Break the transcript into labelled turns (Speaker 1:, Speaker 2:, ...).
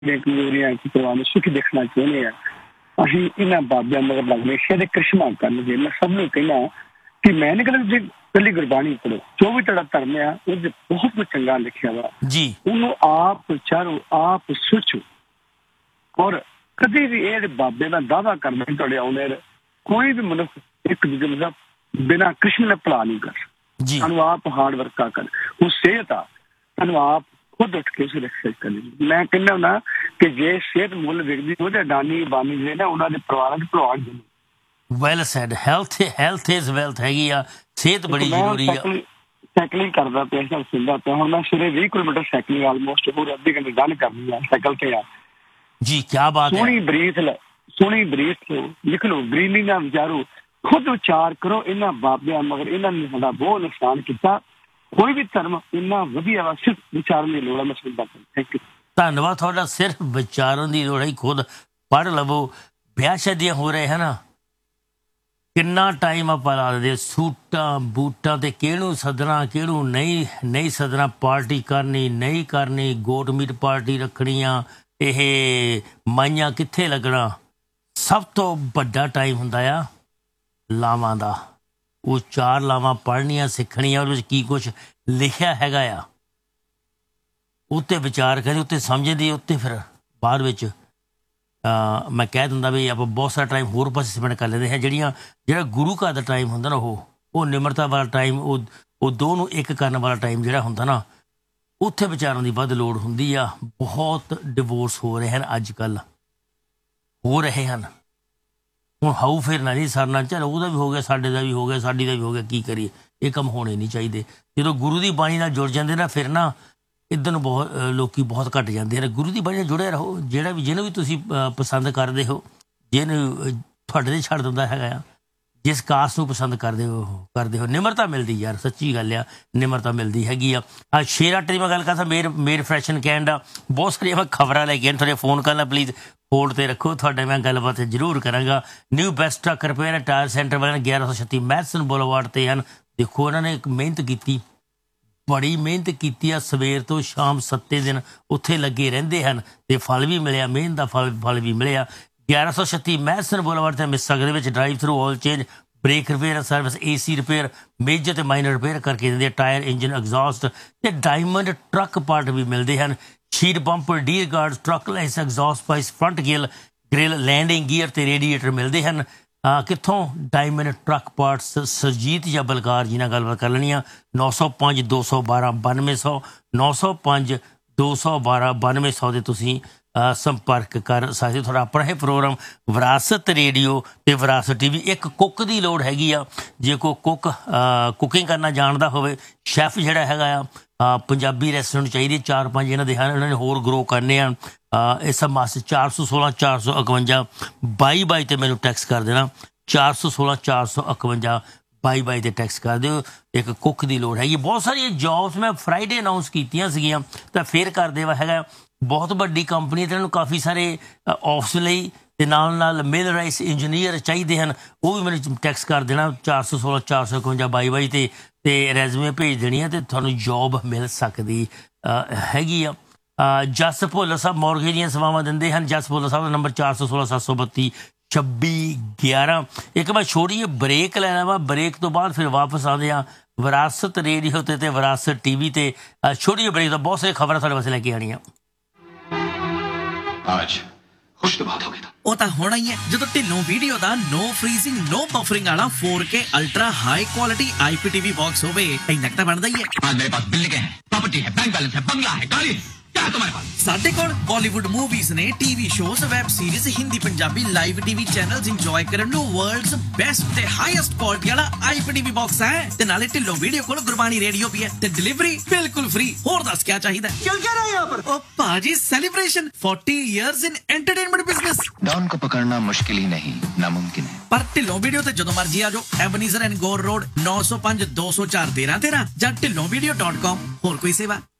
Speaker 1: कमजोरियां परवान सुख देखना चाहते हैं। ਅਸੀਂ ਇਹਨਾਂ ਬਾਬਿਆਂ ਮਗਰ ਹਮੇਸ਼ਾ ਦੇ ਕ੍ਰਿਸ਼ਮਾ ਕਰਨਗੇ। ਮੈਂ ਸਭ ਨੂੰ ਕਹਿਣਾ ਕਿ ਮੈਂ ਨਹੀਂ ਕਹਿੰਦਾ ਤੁਸੀਂ ਪਹਿਲੀ ਗੁਰਬਾਣੀ ਪੜ੍ਹੋ, ਜੋ ਵੀ ਤੁਹਾਡਾ ਧਰਮ ਆ ਉਹਦੇ ਬਹੁਤ ਕੁਝ ਚੰਗਾ ਲਿਖਿਆ ਵਾ ਜੀ, ਉਹਨੂੰ ਆਪ ਵਿਚਾਰੋ, ਆਪ ਸੋਚੋ। ਔਰ ਕਦੇ ਵੀ ਇਹ ਬਾਬੇ ਦਾ ਦਾਅਵਾ ਕਰਨਾ ਤੁਹਾਡੇ ਆਉਂਦੇ ਕੋਈ ਵੀ ਮਨੁੱਖ ਇੱਕ ਦੂਜੇ ਦਾ ਬਿਨਾਂ ਕ੍ਰਿਸ਼ਨ ਦਾ ਭਲਾ ਨਹੀਂ ਕਰ ਸਕਦਾ। ਸਾਨੂੰ ਆਪ ਹਾਰਡ ਵਰਕ ਕਰ, ਉਹ ਸਿਹਤ ਆ ਸਾਨੂੰ ਆਪ खुद उठ के उसे एक्सरसाइज करनी। मैं कहना ना कि जे सेहत मुल विकदी हो ते डानी बानी जे ना उन्हां दे परिवारां दे प्रभाव जरूर। Well said, health is wealth हैगी आ, सेहत बड़ी जरूरी है। साइकिलिंग करदा पे सब सुनदा पे हुण मैं सवेरे 20 किलोमीटर साइकिलिंग ऑलमोस्ट पूरे अद्धे घंटे डन करनी है साइकिल पे आ जी। क्या बात है। सोहनी ब्रीथ लिख लो, ग्रीनिंग ना विचारो, खुद विचार करो। इन्हां बाबियां मगर इन्हां ने साडा बहुत नुकसान किया। कोई भी धर्म इन्ना वधिया वा, सिर्फ विचारन दी लोड़ है। मैं समझदा। थैंक यू, धन्यवाद थोड़ा। सिर्फ विचारन दी लोड़ है, खुद पढ़ लवो। ब्याह शादियां हो रहे हैं ना, किन्ना टाइम आप ला दे सूटां बूटां ते किहनू सदना किहनू नहीं सदना, पार्टी करनी नहीं करनी, गोट मीट पार्टी रखनियां, इह माइयां कित्थे लगना। सब तो वड्डा टाइम हुंदा आ लावां दा। वो 4 लावां पढ़नियां सिखनियां, उहदे विच की कुछ लिखिया हैगा आ उत्ते विचार करें, उत्ते समझदी, उत्ते फिर बाद विच मैं कह दिंदा भी आप बहुत सारा टाइम होर पासे स्पेंड कर लेंदे हैं। जिहड़ा गुरु घर दा टाइम हुंदा ना, वो निमरता वाला टाइम, वो दो नूं एक करन वाला टाइम जिहड़ा हुंदा ना, उत्थे विचारां दी वध लोड़ हुंदी आ। बहुत डिवोर्स हो रहे हैं अजकल, हो रहे हैं। ਹੁਣ ਹਾਊ ਫਿਰ ਨਹੀਂ ਸਰਨਾ, ਚਲੋ ਉਹਦਾ ਵੀ ਹੋ ਗਿਆ, ਸਾਡੇ ਦਾ ਵੀ ਹੋ ਗਿਆ, ਸਾਡੀ ਦਾ ਵੀ ਹੋ ਗਿਆ, ਕੀ ਕਰੀਏ। ਇਹ ਕੰਮ ਹੋਣੇ ਨਹੀਂ ਚਾਹੀਦੇ। ਜਦੋਂ ਗੁਰੂ ਦੀ ਬਾਣੀ ਨਾਲ ਜੁੜ ਜਾਂਦੇ ਨਾ, ਫਿਰ ਨਾ ਇੱਧਰ ਨੂੰ ਬਹੁਤ ਲੋਕੀ ਬਹੁਤ ਘੱਟ ਜਾਂਦੇ ਹਨ। ਗੁਰੂ ਦੀ ਬਾਣੀ ਨਾਲ ਜੁੜੇ ਰਹੋ। ਜਿਹੜਾ ਵੀ ਜਿਹਨੂੰ ਵੀ ਤੁਸੀਂ ਪਸੰਦ ਕਰਦੇ ਹੋ, ਜਿਹਨੂੰ ਤੁਹਾਡੇ 'ਤੇ ਛੱਡ ਦਿੰਦਾ ਹੈਗਾ ਆ, ਜਿਸ ਕਾਸਟ ਨੂੰ ਪਸੰਦ ਕਰਦੇ ਹੋ, ਨਿਮਰਤਾ ਮਿਲਦੀ ਯਾਰ, ਸੱਚੀ ਗੱਲ ਆ, ਨਿਮਰਤਾ ਮਿਲਦੀ ਹੈਗੀ ਆ। ਸ਼ੇਰ ਆਟੇ ਦੀ ਮੈਂ ਗੱਲ ਕਰਦਾ, ਮੇਰ ਫੈਸ਼ਨ ਕੈਨੇਡਾ, ਬਹੁਤ ਸਾਰੀਆਂ ਮੈਂ ਖਬਰਾਂ ਲੈ ਕੇ ਆਇਆ। ਤੁਹਾਡੇ ਫੋਨ ਕਰਨਾ ਪਲੀਜ਼, ਹੋਲਡ ਤੇ ਰੱਖੋ, ਤੁਹਾਡੇ ਮੈਂ ਗੱਲਬਾਤ ਜ਼ਰੂਰ ਕਰਾਂਗਾ। New best truck repair tyre centre ਵਾਲਿਆਂ ਨੇ 1136 ਮੈਸਨ ਬੁਲਵਾਰਡ ਤੇ ਹਨ। ਦੇਖੋ ਉਹਨਾਂ ਨੇ ਇੱਕ ਮਿਹਨਤ ਕੀਤੀ, ਬੜੀ ਮਿਹਨਤ ਕੀਤੀ ਆ। ਸਵੇਰ ਤੋਂ ਸ਼ਾਮ 7 ਦਿਨ ਉੱਥੇ ਲੱਗੇ ਰਹਿੰਦੇ ਹਨ ਤੇ ਫਲ ਵੀ ਮਿਲਿਆ, ਮਿਹਨਤ ਦਾ ਫਲ ਵੀ ਮਿਲਿਆ। 1136 ਮੈਸਨ ਬੁਲਵਾਰਡ ਤੇ ਮਿਸਾਗ ਦੇ ਵਿੱਚ drive through oil change, break repair service, AC repair, major ਤੇ ਮਾਈਨਰ ਰਿਪੇਅਰ ਕਰਕੇ ਦਿੰਦੇ। ਟਾਇਰ, ਇੰਜਨ, ਐਗਜ਼ੌਸਟ ਤੇ ਡਾਇਮੰਡ ਟਰੱਕ ਪਾਰਟ ਵੀ ਮਿਲਦੇ ਹਨ। Sheet bumper, dear guard, truck lights, exhaust ਪਾਈਸ, front grill, landing gear ਤੇ ਰੇਡੀਏਟਰ ਮਿਲਦੇ ਹਨ। ਕਿੱਥੋਂ? ਡਾਇਮੰਡ ਟਰੱਕ ਪਾਰਟਸ, ਸਰਜੀਤ ਜਾਂ ਬਲਕਾਰ ਜੀ ਨਾਲ ਗੱਲਬਾਤ ਕਰ ਲੈਣੀ ਆ। 905 212 9200, 905 212 9200 ਦੇ ਤੁਸੀਂ ਸੰਪਰਕ ਕਰ ਸਕਦੇ। ਤੁਹਾਡਾ ਆਪਣਾ ਇਹ ਪ੍ਰੋਗਰਾਮ ਵਿਰਾਸਤ ਰੇਡੀਓ ਤੇ ਵਿਰਾਸਤ TV। ਇੱਕ ਕੁੱਕ ਦੀ ਲੋੜ ਹੈਗੀ ਆ, ਜੇ ਕੋਈ ਕੁਕਿੰਗ ਕਰਨਾ ਜਾਣਦਾ ਹੋਵੇ, ਸ਼ੈਫ ਜਿਹੜਾ ਹੈਗਾ ਆ, ਪੰਜਾਬੀ ਰੈਸਟੋਰੈਂਟ ਚਾਹੀਦੀ। 4-5 ਇਹਨਾਂ ਦੇ ਹਨ, ਇਹਨਾਂ ਨੇ ਹੋਰ ਗਰੋ ਕਰਨੇ ਆ। ਇਸ ਮਾਸ 416 451 22 ਤੇ ਮੈਨੂੰ ਟੈਕਸ ਕਰ ਦੇਣਾ। 416 451 22 ਤੇ ਟੈਕਸ ਕਰ ਦਿਓ। ਇੱਕ ਕੁੱਕ ਦੀ ਲੋੜ ਹੈਗੀ। ਬਹੁਤ ਸਾਰੀਆਂ ਜੌਬਸ ਮੈਂ ਫਰਾਈਡੇ ਅਨਾਊਂਸ ਕੀਤੀਆਂ ਸੀਗੀਆਂ, ਤਾਂ ਫਿਰ ਕਰ ਦੇਵਾ ਹੈਗਾ। ਬਹੁਤ ਵੱਡੀ ਕੰਪਨੀ ਤੇ ਇਹਨਾਂ ਨੂੰ ਕਾਫੀ ਸਾਰੇ ਆਫਿਸ ਲਈ ਤੇ ਨਾਲ ਮਿਲ ਰਾਈਸ ਇੰਜੀਨੀਅਰ ਚਾਹੀਦੇ ਹਨ। ਉਹ ਵੀ ਮੈਨੂੰ ਟੈਕਸ ਕਰ ਦੇਣਾ 416 451 22 ਤੇ ਰੈਜ਼ੂਮੇ ਭੇਜ ਦੇਣੀ ਹੈ ਤੇ ਤੁਹਾਨੂੰ ਜੋਬ ਮਿਲ ਸਕਦੀ ਹੈਗੀ ਆ। ਜਸ ਭੁੱਲਰ ਸਾਹਿਬ ਮੌਰਗੇਜ ਦੀਆਂ ਸੇਵਾਵਾਂ ਦਿੰਦੇ ਹਨ। ਜਸ ਭੁੱਲਰ ਸਾਹਿਬ ਦਾ ਨੰਬਰ 416 732 2611। ਇੱਕ ਮੈਂ ਛੋਟੀ ਜਿਹੀ ਬ੍ਰੇਕ ਲੈਣਾ ਵਾ, ਬ੍ਰੇਕ ਤੋਂ ਬਾਅਦ ਫਿਰ ਵਾਪਸ ਆਉਂਦੇ ਹਾਂ ਵਿਰਾਸਤ ਰੇਡੀਓ ਤੇ ਵਿਰਾਸਤ TV ਤੇ। ਛੋਟੀ ਜਿਹੀ ਬ੍ਰੇਕ ਤੋਂ ਬਹੁਤ ਸਾਰੀਆਂ ਖਬਰਾਂ ਤੁਹਾਡੇ ਵਾਸਤੇ ਲੈ ਕੇ ਆਉਣੀਆਂ।
Speaker 2: आज खुश तो बहुत हो गया था।
Speaker 3: ਉਹ ਤਾਂ ਹੋਣਾ ਹੀ ਹੈ ਜਦੋਂ ਢਿੱਲੋਂ ਵੀਡੀਓ ਦਾ ਨੋ ਫਰੀਜ਼ਿੰਗ ਨੋ ਬਫਰਿੰਗ ਵਾਲਾ 4K ultra high quality IPTV box ਹੋਵੇ। ਇੰਨਾ ਤਾਂ ਬਣਦਾ ਹੀ ਹੈ।
Speaker 2: आज मेरे पास बिल्डिंग है, प्रॉपर्टी है, बैंक बैलेंस है, बंगला है, गाड़ी है, क्या है तुम्हारे पास?
Speaker 3: ਸਾਡੇ ਕੋਲ ਬਾਲੀਵੁੱਡ ਮੂਵੀਜ਼ ਨੇ, TV shows, web series, Hindi Punjabi live TV channels enjoy ਕਰਨ ਨੂੰ ਵਰਲਡਸ ਬੈਸਟ ਤੇ ਹਾਈਐਸਟ ਕੁਆਲਿਟੀ ਵਾਲਾ IPTV ਬਾਕਸ ਹੈ। ਤੇ ਨਾਲੇ ਢਿੱਲੋਂ ਵੀਡੀਓ ਕੋਲ ਗੁਰਬਾਣੀ ਰੇਡੀਓ ਵੀ ਹੈ ਤੇ ਡਿਲੀਵਰੀ ਬਿਲਕੁਲ ਫ੍ਰੀ। ਹੋਰ ਦੱਸ ਕੀ ਚਾਹੀਦਾ?
Speaker 4: क्या क्या रहा है यहाँ पर?
Speaker 3: ओ पाजी celebration 40 years in entertainment business।
Speaker 2: Don को पकड़ना मुश्किल ही नहीं, नामुमकिन है।
Speaker 3: ਪਰ ਢਿੱਲੋਂ ਵੀਡੀਓ ਤੇ ਜਦੋਂ ਮਰਜੀ ਆ ਜਾਓ। ਐਬਨੀਜ਼ਰ ਐਂਡ ਗੋਰ ਰੋਡ 905 204 1313 ਜਾਂ ਢਿੱਲੋਂ video.com। ਹੋਰ ਕੋਈ ਸੇਵਾ